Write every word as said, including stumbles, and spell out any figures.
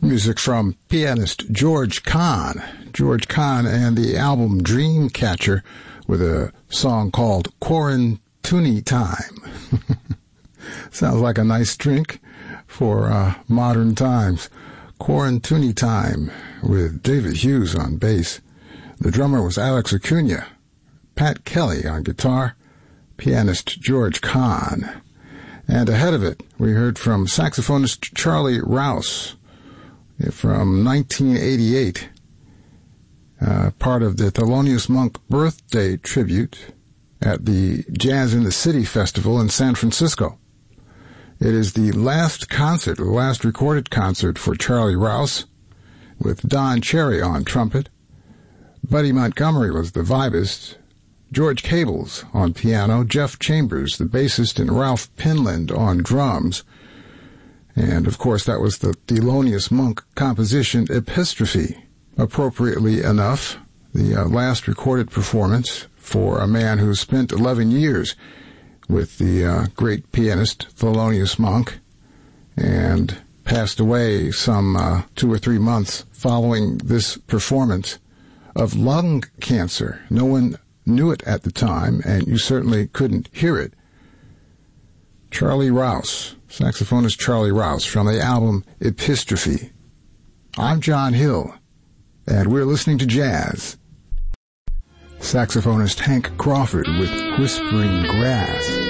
Music from pianist George Kahn. George Kahn and the album Dreamcatcher with a song called Quarantuni Time. Sounds like a nice drink for uh, modern times. Quarantuni Time with David Hughes on bass. The drummer was Alex Acuna. Pat Kelly on guitar. Pianist George Kahn. And ahead of it, we heard from saxophonist Charlie Rouse from nineteen eighty-eight, uh, part of the Thelonious Monk birthday tribute at the Jazz in the City Festival in San Francisco. It is the last concert, the last recorded concert for Charlie Rouse, with Don Cherry on trumpet. Buddy Montgomery was the vibist, George Cables on piano, Jeff Chambers, the bassist, and Ralph Penland on drums. And, of course, that was the Thelonious Monk composition Epistrophe. Appropriately enough, the uh, last recorded performance for a man who spent eleven years with the uh, great pianist Thelonious Monk and passed away some uh, two or three months following this performance of lung cancer. No one knew it at the time, and you certainly couldn't hear it. Charlie Rouse, saxophonist Charlie Rouse, from the album Epistrophe. I'm John Hill, and we're listening to jazz. Saxophonist Hank Crawford with Whispering Grass.